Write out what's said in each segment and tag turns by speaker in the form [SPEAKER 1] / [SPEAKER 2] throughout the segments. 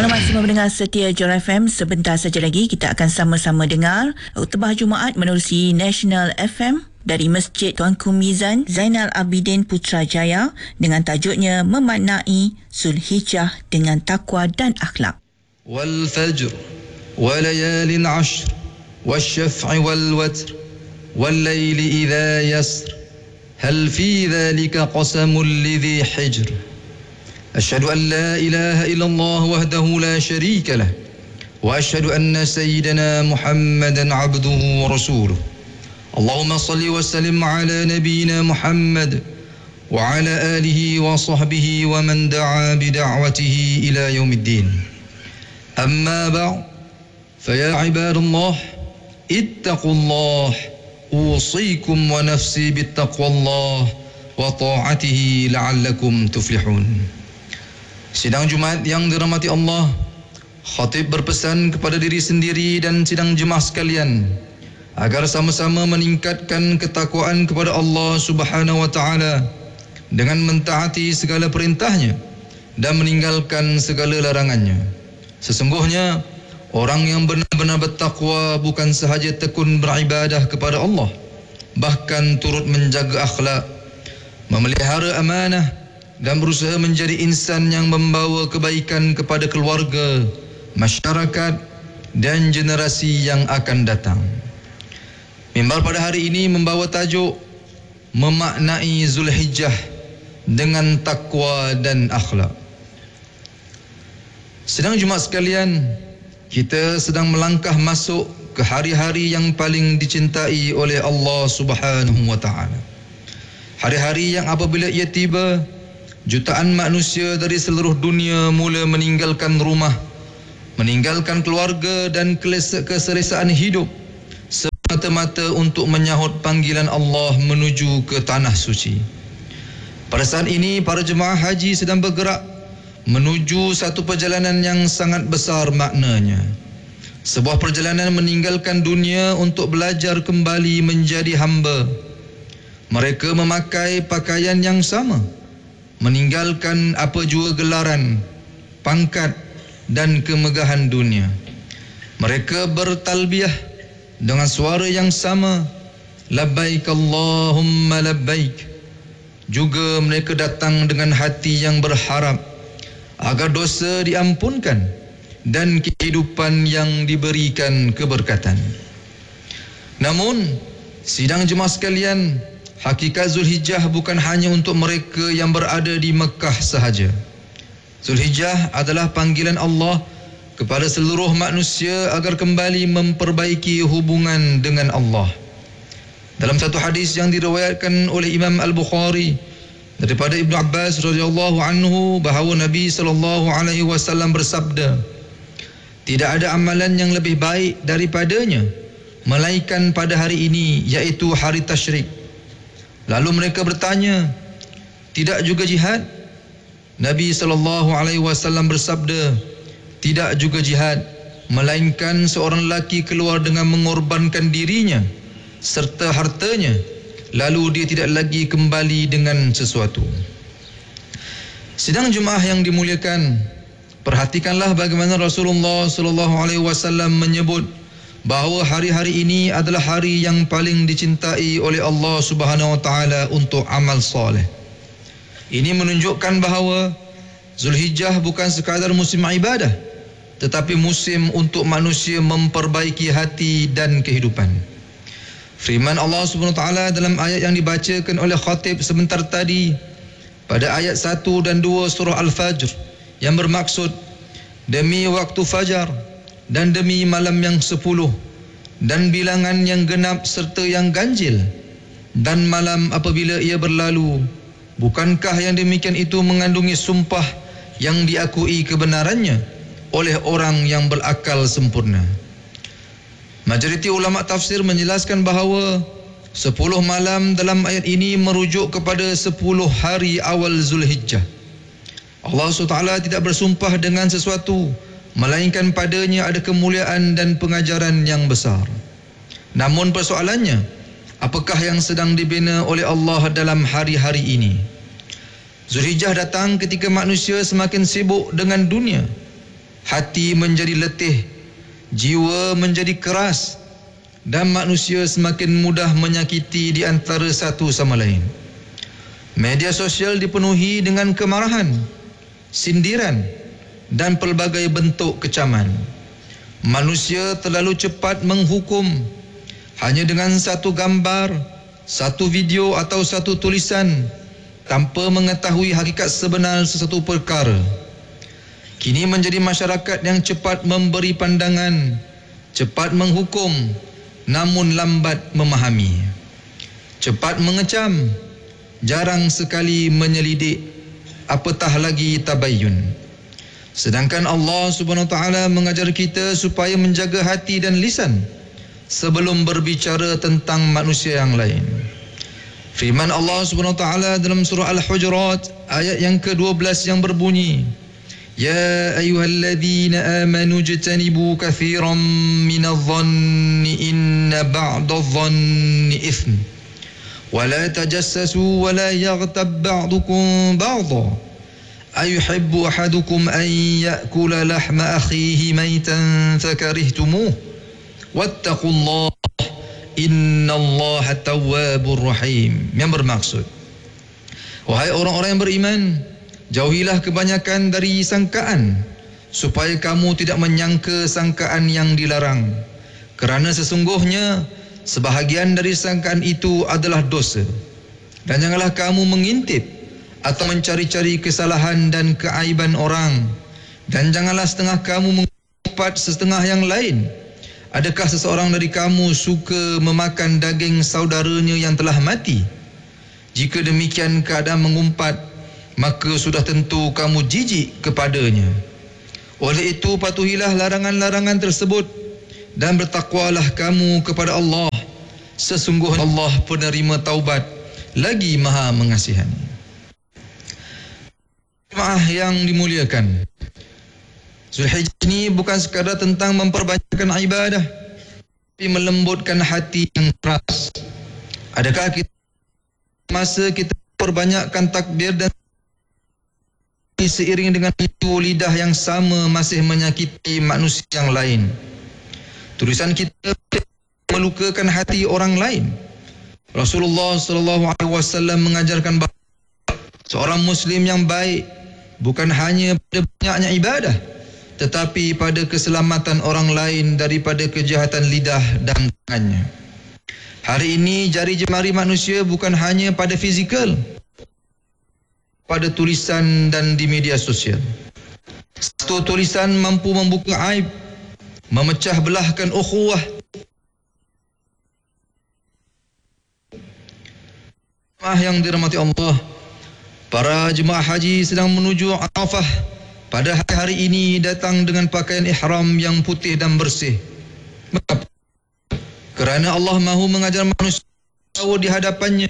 [SPEAKER 1] Masih mendengar setia Jor FM. Sebentar saja lagi kita akan sama-sama dengar khutbah Jumaat menerusi National FM dari Masjid Tuanku Mizan Zainal Abidin Putrajaya dengan tajuknya memaknai Zulhijjah dengan takwa dan akhlak.
[SPEAKER 2] Wal fajr wa layalin ashr wasyaf'i wal watr wal layli idha yasr hal fi dhalika qasamul lidhi hijr. أشهد أن لا إله إلا الله وحده لا شريك له وأشهد أن سيدنا محمدا عبده ورسوله اللهم صل وسلم على نبينا محمد وعلى آله وصحبه ومن دعا بدعوته إلى يوم الدين أما بعد فيا عباد الله اتقوا الله أوصيكم ونفسي بتقوى الله وطاعته لعلكم تفلحون. Sidang Jumaat yang dirahmati Allah, khatib berpesan kepada diri sendiri dan sidang jemaah sekalian agar sama-sama meningkatkan ketakwaan kepada Allah Subhanahu wa taala dengan mentaati segala perintahnya dan meninggalkan segala larangannya. Sesungguhnya orang yang benar-benar bertakwa bukan sahaja tekun beribadah kepada Allah, bahkan turut menjaga akhlak, memelihara amanah dan berusaha menjadi insan yang membawa kebaikan kepada keluarga, masyarakat dan generasi yang akan datang. Mimbar pada hari ini membawa tajuk memaknai Zulhijjah dengan takwa dan akhlak. Sedang Jumaat sekalian, kita sedang melangkah masuk ke hari-hari yang paling dicintai oleh Allah Subhanahu wa taala. Hari-hari yang apabila ia tiba, jutaan manusia dari seluruh dunia mula meninggalkan rumah, meninggalkan keluarga dan keselesaan hidup semata-mata untuk menyahut panggilan Allah menuju ke tanah suci. Pada saat ini para jemaah haji sedang bergerak menuju satu perjalanan yang sangat besar maknanya. Sebuah perjalanan meninggalkan dunia untuk belajar kembali menjadi hamba. Mereka memakai pakaian yang sama, meninggalkan apa jua gelaran, pangkat dan kemegahan dunia. Mereka bertalbiyah dengan suara yang sama, labbaik Allahumma labbaik. Juga mereka datang dengan hati yang berharap agar dosa diampunkan dan kehidupan yang diberikan keberkatan. Namun, sidang jemaah sekalian, hakikat Zulhijjah bukan hanya untuk mereka yang berada di Mekah sahaja. Zulhijjah adalah panggilan Allah kepada seluruh manusia agar kembali memperbaiki hubungan dengan Allah. Dalam satu hadis yang diriwayatkan oleh Imam Al-Bukhari daripada Ibnu Abbas radhiyallahu anhu bahawa Nabi sallallahu alaihi wasallam bersabda, tidak ada amalan yang lebih baik daripadanya melainkan pada hari ini, iaitu hari tasyrik. Lalu mereka bertanya, tidak juga jihad? Nabi SAW bersabda, tidak juga jihad, melainkan seorang lelaki keluar dengan mengorbankan dirinya serta hartanya, lalu dia tidak lagi kembali dengan sesuatu. Sidang jemaah yang dimuliakan, perhatikanlah bagaimana Rasulullah SAW menyebut bahawa hari-hari ini adalah hari yang paling dicintai oleh Allah Subhanahu wa taala untuk amal soleh. Ini menunjukkan bahawa Zulhijjah bukan sekadar musim ibadah, tetapi musim untuk manusia memperbaiki hati dan kehidupan. Firman Allah Subhanahu wa taala dalam ayat yang dibacakan oleh khatib sebentar tadi pada ayat 1 dan 2 surah Al-Fajr yang bermaksud, demi waktu fajar dan demi malam yang 10 dan bilangan yang genap serta yang ganjil dan malam apabila ia berlalu, bukankah yang demikian itu mengandungi sumpah yang diakui kebenarannya oleh orang yang berakal sempurna. Majoriti ulama tafsir menjelaskan bahawa 10 malam dalam ayat ini merujuk kepada 10 hari awal Zulhijjah. Allah SWT tidak bersumpah dengan sesuatu melainkan padanya ada kemuliaan dan pengajaran yang besar. Namun persoalannya, apakah yang sedang dibina oleh Allah dalam hari-hari ini? Zulhijjah datang ketika manusia semakin sibuk dengan dunia, hati menjadi letih, jiwa menjadi keras, dan manusia semakin mudah menyakiti di antara satu sama lain. Media sosial dipenuhi dengan kemarahan, sindiran, dan pelbagai bentuk kecaman. Manusia terlalu cepat menghukum hanya dengan satu gambar, satu video atau satu tulisan tanpa mengetahui hakikat sebenar sesuatu perkara. Kini menjadi masyarakat yang cepat memberi pandangan, cepat menghukum, namun lambat memahami. Cepat mengecam, jarang sekali menyelidik, apatah lagi tabayyun. Sedangkan Allah Subhanahu Wa Taala mengajar kita supaya menjaga hati dan lisan sebelum berbicara tentang manusia yang lain. Firman Allah Subhanahu Wa Taala dalam surah Al-Hujurat ayat yang ke-12 yang berbunyi, Ya ayyuhalladzina amanu jtanibu katsiran minadh-dhanni inna ba'dadh-dhanni itsm wa la tajassasu wa la yaghtab ba'dukum ba'dha ayuhibbu ahadukum an ya'kula lahma akhihi maytan fakarihtumuh wattaqullaha innallaha tawwabur rahim. Yang bermaksud, wahai orang-orang yang beriman, jauhilah kebanyakan dari sangkaan supaya kamu tidak menyangka sangkaan yang dilarang, kerana sesungguhnya sebahagian dari sangkaan itu adalah dosa. Dan janganlah kamu mengintip atau mencari-cari kesalahan dan keaiban orang, dan janganlah setengah kamu mengumpat setengah yang lain. Adakah seseorang dari kamu suka memakan daging saudaranya yang telah mati? Jika demikian keadaan mengumpat, maka sudah tentu kamu jijik kepadanya. Oleh itu patuhilah larangan-larangan tersebut dan bertakwalah kamu kepada Allah. Sesungguhnya Allah penerima taubat lagi Maha mengasihani. Jemaah yang dimuliakan, Zulhijjah ini bukan sekadar tentang memperbanyakkan ibadah, tapi melembutkan hati yang keras. Adakah kita masa kita perbanyakkan takbir dan seiring dengan itu lidah yang sama masih menyakiti manusia yang lain? Tulisan kita melukakan hati orang lain. Rasulullah SAW mengajarkan bahawa seorang Muslim yang baik bukan hanya pada banyaknya ibadah, tetapi pada keselamatan orang lain daripada kejahatan lidah dan tangannya. Hari ini jari jemari manusia bukan hanya pada fizikal, pada tulisan dan di media sosial. Satu tulisan mampu membuka aib, memecah belahkan ukhuwah. Yang dirahmati Allah, para jemaah haji sedang menuju Arafah pada hari ini datang dengan pakaian ihram yang putih dan bersih. Mengapa? Kerana Allah mahu mengajar manusia di hadapannya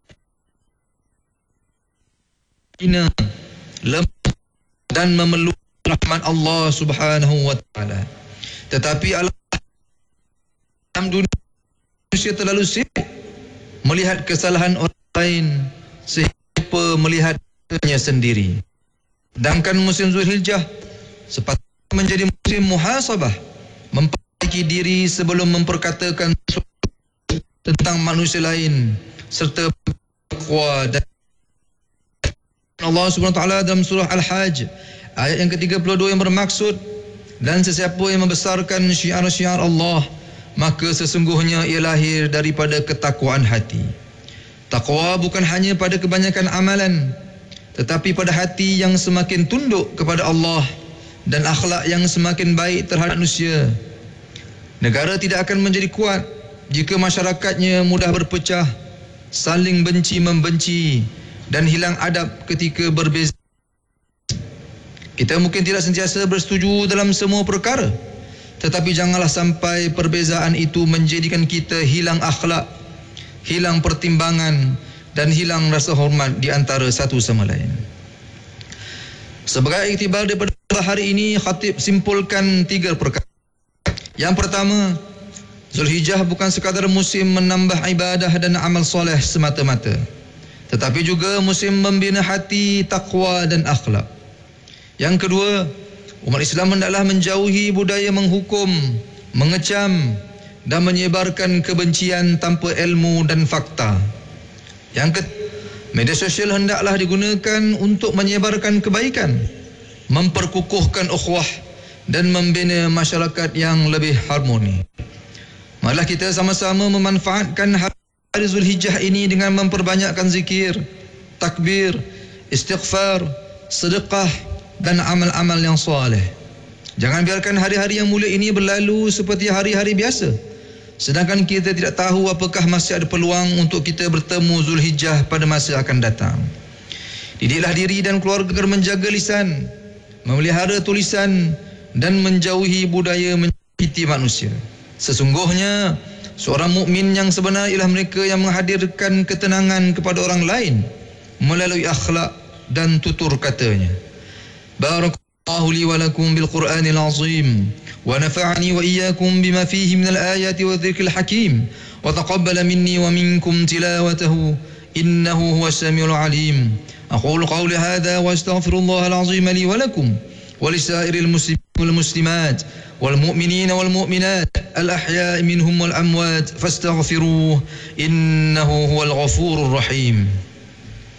[SPEAKER 2] lemah dan memeluk rahmat Allah Subhanahu wa taala. Tetapi dalam dunia manusia terlalu sibuk melihat kesalahan orang lain sehingga melihatnya sendiri. Sedangkan musim Zulhijjah sepatutnya menjadi musim muhasabah, memperbaiki diri sebelum memperkatakan tentang manusia lain serta bertakwa. Dan Allah Subhanahu wa taala dalam surah Al-Hajj ayat yang ke-32 yang bermaksud, dan sesiapa yang membesarkan syiar-syiar Allah, maka sesungguhnya ia lahir daripada ketakwaan hati. Takwa bukan hanya pada kebanyakan amalan, tetapi pada hati yang semakin tunduk kepada Allah dan akhlak yang semakin baik terhadap manusia. Negara tidak akan menjadi kuat jika masyarakatnya mudah berpecah, saling benci-membenci dan hilang adab ketika berbeza. Kita mungkin tidak sentiasa bersetuju dalam semua perkara, tetapi janganlah sampai perbezaan itu menjadikan kita hilang akhlak, hilang pertimbangan dan hilang rasa hormat di antara satu sama lain. Sebagai iktibar daripada hari ini, khatib simpulkan 3 perkara. Yang pertama, Zulhijjah bukan sekadar musim menambah ibadah dan amal soleh semata-mata, tetapi juga musim membina hati, takwa dan akhlak. Yang kedua, Umat Islam hendaklah menjauhi budaya menghukum, mengecam dan menyebarkan kebencian tanpa ilmu dan fakta. Yang ketiga, media sosial hendaklah digunakan untuk menyebarkan kebaikan, memperkukuhkan ukhuwah dan membina masyarakat yang lebih harmoni. Marilah kita sama-sama memanfaatkan hari Zulhijjah ini dengan memperbanyakkan zikir, takbir, istighfar, sedekah dan amal-amal yang soleh. Jangan biarkan hari-hari yang mulia ini berlalu seperti hari-hari biasa, sedangkan kita tidak tahu apakah masih ada peluang untuk kita bertemu Zulhijjah pada masa akan datang. Didiklah diri dan keluarga agar menjaga lisan, memelihara tulisan dan menjauhi budaya menyakiti manusia. Sesungguhnya seorang mukmin yang sebenar ialah mereka yang menghadirkan ketenangan kepada orang lain melalui akhlak dan tutur katanya. Barakallahu li wa lakum bil Qur'anil azim wa nafa'ani wa iyyakum bima fihi minal ayati wa dhikril hakim wa taqabbala minni wa minkum tilawatahu innahu huwas samiul alim. Aqulu qawli hadha wa astaghfirullahal azim li wa lakum wa lisairil muslimin wal muslimat wal mu'minina wal mu'minat al ahya'i minhum wal amwat fastaghfiruhu innahu huwal ghafurur rahim.